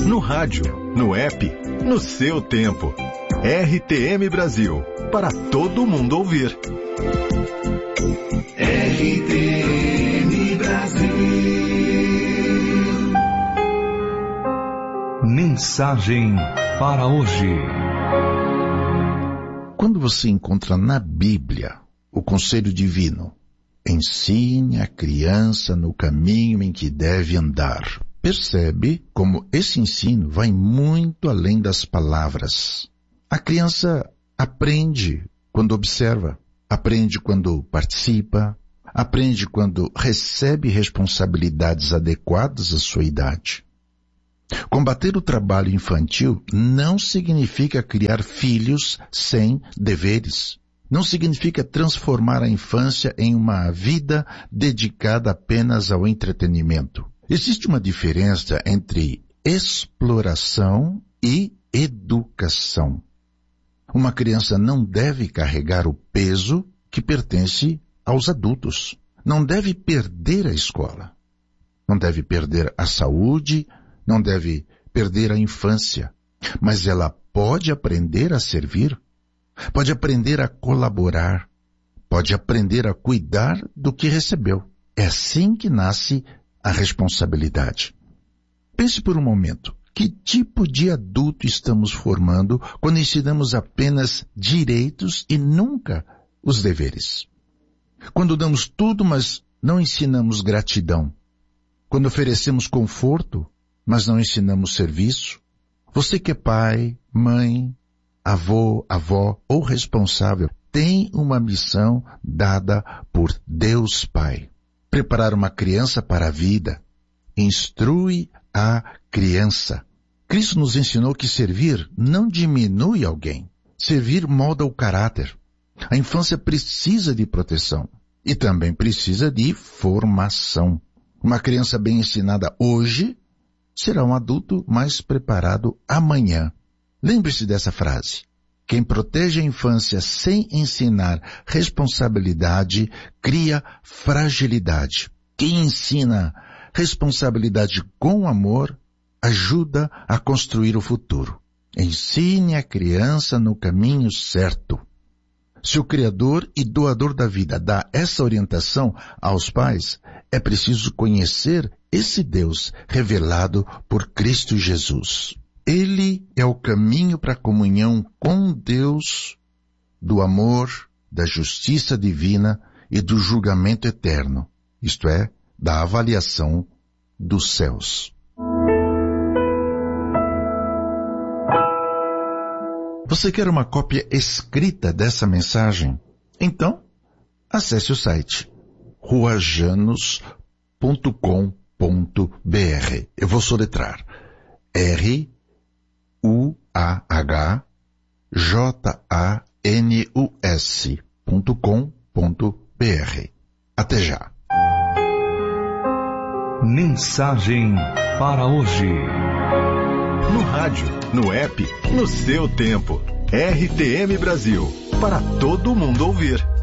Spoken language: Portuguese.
No rádio, no app, no seu tempo. RTM Brasil, para todo mundo ouvir. RTM Brasil. Mensagem para hoje. Quando você encontra na Bíblia o conselho divino, ensine a criança no caminho em que deve andar, percebe como esse ensino vai muito além das palavras. A criança aprende quando observa, aprende quando participa, aprende quando recebe responsabilidades adequadas à sua idade. Combater o trabalho infantil não significa criar filhos sem deveres. Não significa transformar a infância em uma vida dedicada apenas ao entretenimento. Existe uma diferença entre exploração e educação. Uma criança não deve carregar o peso que pertence aos adultos. Não deve perder a escola. Não deve perder a saúde. Não deve perder a infância. Mas ela pode aprender a servir. Pode aprender a colaborar. Pode aprender a cuidar do que recebeu. É assim que nasce a responsabilidade. Pense por um momento. Que tipo de adulto estamos formando quando ensinamos apenas direitos e nunca os deveres? Quando damos tudo, mas não ensinamos gratidão? Quando oferecemos conforto, mas não ensinamos serviço? Você que é pai, mãe, avô, avó ou responsável, tem uma missão dada por Deus Pai. Preparar uma criança para a vida. Instrui a criança. Cristo nos ensinou que servir não diminui alguém. Servir molda o caráter. A infância precisa de proteção e também precisa de formação. Uma criança bem ensinada hoje será um adulto mais preparado amanhã. Lembre-se dessa frase. Quem protege a infância sem ensinar responsabilidade, cria fragilidade. Quem ensina responsabilidade com amor, ajuda a construir o futuro. Ensine a criança no caminho certo. Se o Criador e doador da vida dá essa orientação aos pais, é preciso conhecer esse Deus revelado por Cristo Jesus. Ele é o caminho para a comunhão com Deus, do amor, da justiça divina e do julgamento eterno, isto é, da avaliação dos céus. Você quer uma cópia escrita dessa mensagem? Então, acesse o site ruajanus.com.br. Eu vou soletrar ruajanus.com.br. Até já. Mensagem para hoje. No rádio, no app, no seu tempo. RTM Brasil, para todo mundo ouvir.